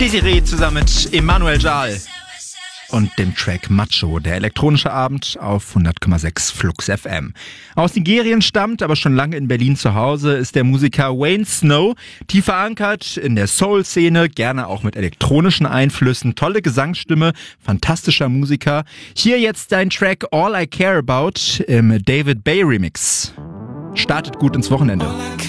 Desiree zusammen mit Emmanuel Jahl und dem Track Macho, der elektronische Abend auf 100,6 Flux FM. Aus Nigerien stammt, aber schon lange in Berlin zu Hause, ist der Musiker Wayne Snow, tief verankert in der Soul-Szene, gerne auch mit elektronischen Einflüssen, tolle Gesangsstimme, fantastischer Musiker. Hier jetzt dein Track All I Care About im David Bay Remix. Startet gut ins Wochenende.